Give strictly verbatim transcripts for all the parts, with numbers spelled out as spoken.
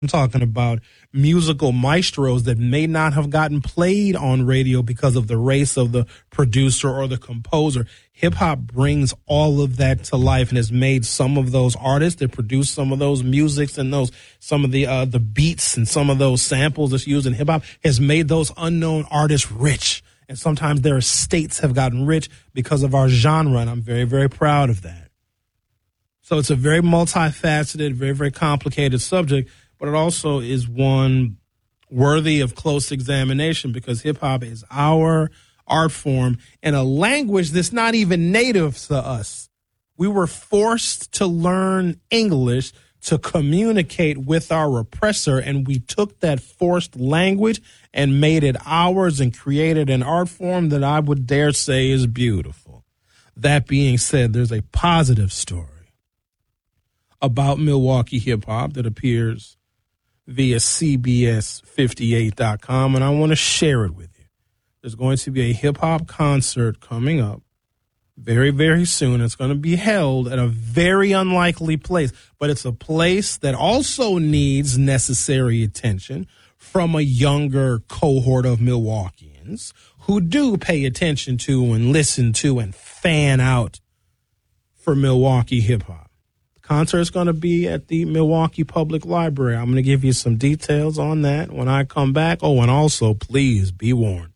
I'm talking about musical maestros that may not have gotten played on radio because of the race of the producer or the composer. Hip hop brings all of that to life and has made some of those artists that produce some of those musics and those some of the uh, the beats and some of those samples that's used in hip hop has made those unknown artists rich. And sometimes their estates have gotten rich because of our genre, and I'm very, very proud of that. So it's a very multifaceted, very, very complicated subject, but it also is one worthy of close examination because hip-hop is our art form in a language that's not even native to us. We were forced to learn English to communicate with our oppressor, and we took that forced language and made it ours and created an art form that I would dare say is beautiful. That being said, there's a positive story about Milwaukee hip-hop that appears via C B S fifty-eight dot com, and I want to share it with you. There's going to be a hip-hop concert coming up very, very soon. It's going to be held at a very unlikely place, but it's a place that also needs necessary attention from a younger cohort of Milwaukeeans who do pay attention to and listen to and fan out for Milwaukee hip-hop. Concert is going to be at the Milwaukee Public Library. I'm going to give you some details on that when I come back. Oh, and also, please be warned.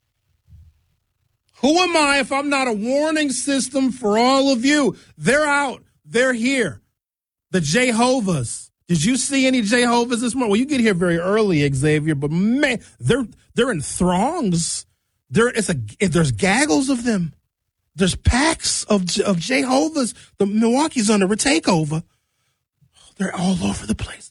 Who am I if I'm not a warning system for all of you? They're out. They're here. The Jehovah's. Did you see any Jehovah's this morning? Well, you get here very early, Xavier, but man, they're they're in throngs. There, it's a there's gaggles of them. There's packs of of Jehovah's. The Milwaukee's under a takeover. They're all over the place.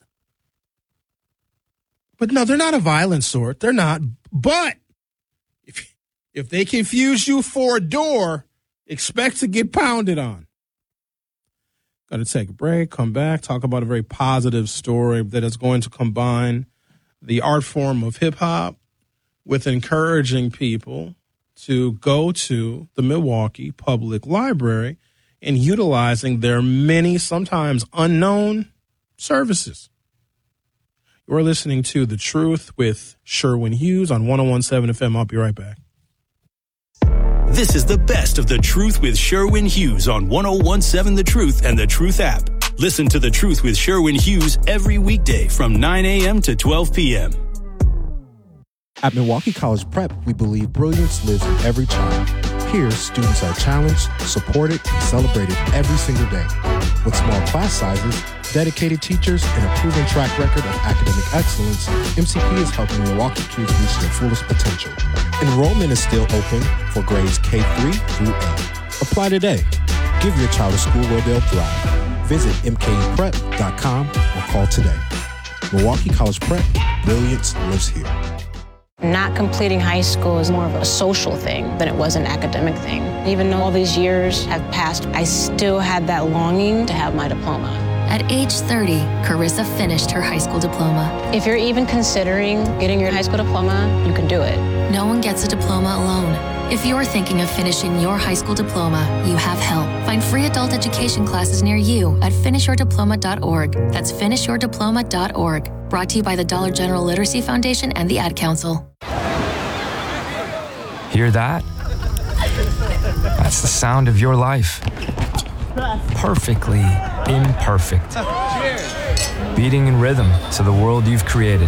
But no, they're not a violent sort. They're not. But if if they confuse you for a door, expect to get pounded on. Got to take a break, come back, talk about a very positive story that is going to combine the art form of hip hop with encouraging people to go to the Milwaukee Public Library and utilizing their many, sometimes unknown services. You're listening to The Truth with Sherwin Hughes on one oh one point seven F M. I'll be right back. This is the best of The Truth with Sherwin Hughes on one oh one point seven The Truth and The Truth app. Listen to The Truth with Sherwin Hughes every weekday from nine a.m. to twelve p.m. At Milwaukee College Prep, we believe brilliance lives in every child. Here, students are challenged, supported, and celebrated every single day. With small class sizes, dedicated teachers, and a proven track record of academic excellence, M C P is helping Milwaukee kids reach their fullest potential. Enrollment is still open for grades K three through eight. Apply today. Give your child a school where they'll thrive. Visit m k u prep dot com or call today. Milwaukee College Prep, brilliance lives here. Not completing high school is more of a social thing than it was an academic thing. Even though all these years have passed, I still had that longing to have my diploma. At age thirty, Carissa finished her high school diploma. If you're even considering getting your high school diploma, you can do it. No one gets a diploma alone. If you're thinking of finishing your high school diploma, you have help. Find free adult education classes near you at finish your diploma dot org. That's finish your diploma dot org. Brought to you by the Dollar General Literacy Foundation and the Ad Council. Hear that? That's the sound of your life. Perfectly imperfect. Beating in rhythm to the world you've created.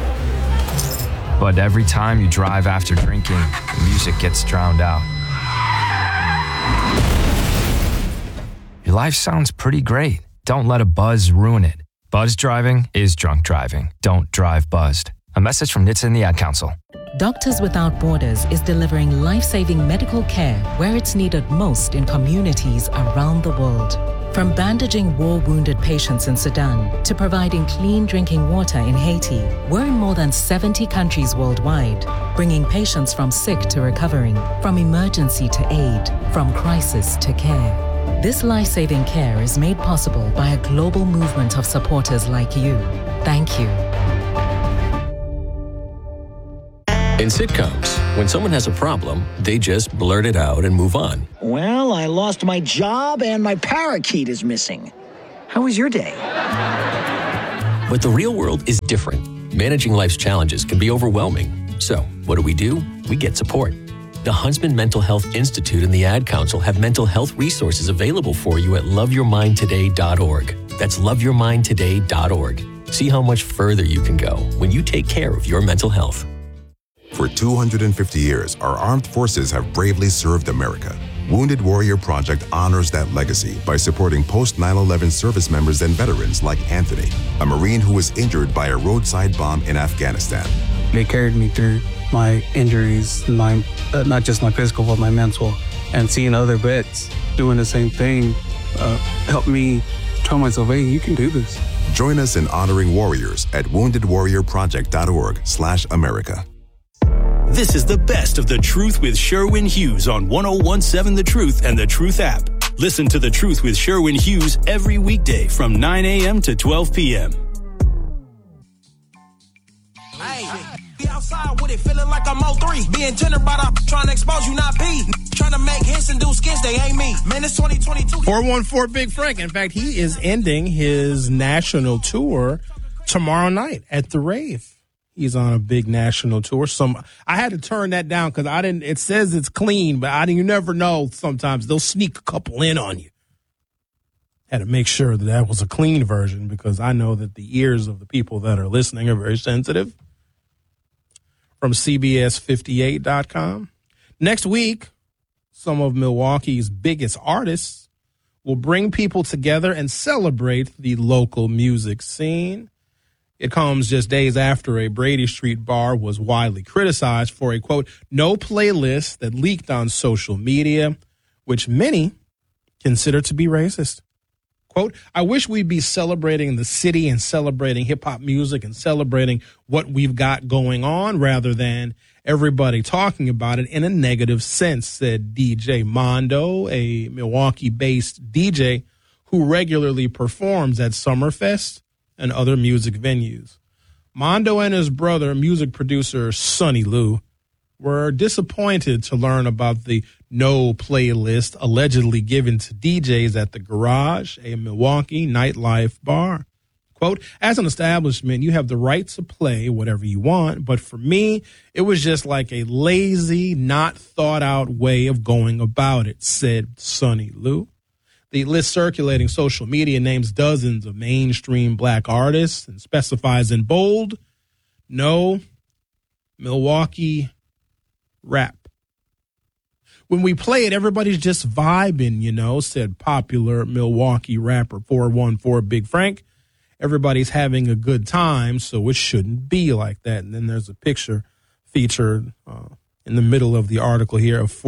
But every time you drive after drinking, the music gets drowned out. Your life sounds pretty great. Don't let a buzz ruin it. Buzz driving is drunk driving. Don't drive buzzed. A message from N H T S A and the Ad Council. Doctors Without Borders is delivering life-saving medical care where it's needed most in communities around the world. From bandaging war-wounded patients in Sudan to providing clean drinking water in Haiti, we're in more than seventy countries worldwide, bringing patients from sick to recovering, from emergency to aid, from crisis to care. This life-saving care is made possible by a global movement of supporters like you. Thank you. In sitcoms, when someone has a problem, they just blurt it out and move on. Well, I lost my job and my parakeet is missing. How was your day? But the real world is different. Managing life's challenges can be overwhelming. So, what do we do? We get support. The Huntsman Mental Health Institute and the Ad Council have mental health resources available for you at love your mind today dot org. That's love your mind today dot org. See how much further you can go when you take care of your mental health. For two hundred fifty years, our armed forces have bravely served America. Wounded Warrior Project honors that legacy by supporting post nine eleven service members and veterans like Anthony, a Marine who was injured by a roadside bomb in Afghanistan. They carried me through my injuries, my uh, not just my physical, but my mental. And seeing other vets doing the same thing uh, helped me tell myself, hey, you can do this. Join us in honoring warriors at wounded warrior project dot org slash America. This is the best of The Truth with Sherwin Hughes on one oh one seven The Truth and The Truth app. Listen to The Truth with Sherwin Hughes every weekday from nine a.m. to twelve p.m. Be outside with it, feeling like I'm oh three. Being tender by the trying to expose you, not be. Trying to make hits and do skits, they ain't me. Man, it's twenty twenty-two. four one four Big Frank. In fact, he is ending his national tour tomorrow night at the Rave. He's on a big national tour. Some I had to turn that down because I didn't. It says it's clean, but I you never know. Sometimes they'll sneak a couple in on you. Had to make sure that that was a clean version because I know that the ears of the people that are listening are very sensitive. From C B S fifty-eight dot com. Next week, some of Milwaukee's biggest artists will bring people together and celebrate the local music scene. It comes just days after a Brady Street bar was widely criticized for a, quote, no playlist that leaked on social media, which many consider to be racist. Quote, I wish we'd be celebrating the city and celebrating hip-hop music and celebrating what we've got going on rather than everybody talking about it in a negative sense, said D J Mondo, a Milwaukee-based D J who regularly performs at Summerfest and other music venues. Mondo and his brother, music producer Sonny Lou, were disappointed to learn about the no playlist allegedly given to D Js at the Garage, a Milwaukee nightlife bar. Quote, as an establishment, you have the right to play whatever you want, but for me, it was just like a lazy, not thought out way of going about it, said Sonny Lou. The list circulating social media names dozens of mainstream black artists and specifies in bold, no Milwaukee rap. When we play it, everybody's just vibing, you know, said popular Milwaukee rapper four one four Big Frank. Everybody's having a good time, so it shouldn't be like that. And then there's a picture featured uh, in the middle of the article here of